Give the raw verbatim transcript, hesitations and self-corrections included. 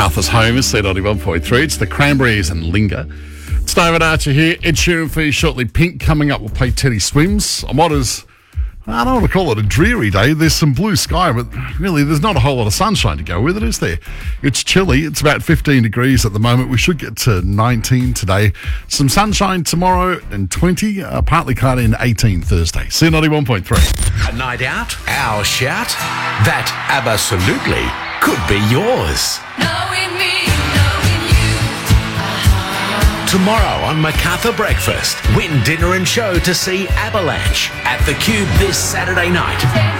Macarthur's home is C ninety-one point three. It's the Cranberries and Linger. It's David Archer here. Ed Sheeran for you shortly. Pink coming up. We'll play Teddy Swims on what is, I don't want to call it a dreary day. There's some blue sky, but really there's not a whole lot of sunshine to go with it, is there? It's chilly. It's about fifteen degrees at the moment. We should get to nineteen today. Some sunshine tomorrow and twenty, uh, partly cloudy and eighteen Thursday. C ninety-one point three. A night out, our shout, that absolutely could be yours. Knowing me, knowing you. Uh-huh. Tomorrow on Macarthur Breakfast, win dinner and show to see Avalanche at the Cube this Saturday night.